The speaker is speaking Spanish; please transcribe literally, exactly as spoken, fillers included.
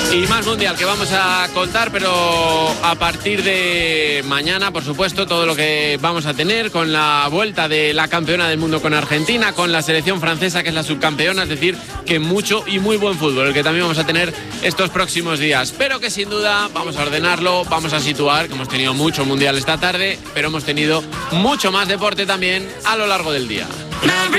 Y más mundial que vamos a contar, pero a partir de mañana, por supuesto, todo lo que vamos a tener con la vuelta de la campeona del mundo con Argentina, con la selección francesa que es la subcampeona, es decir, que mucho y muy buen fútbol, el que también vamos a tener estos próximos días. Pero que sin duda vamos a ordenarlo, vamos a situar, que hemos tenido mucho mundial esta tarde, pero hemos tenido mucho más deporte también a lo largo del día.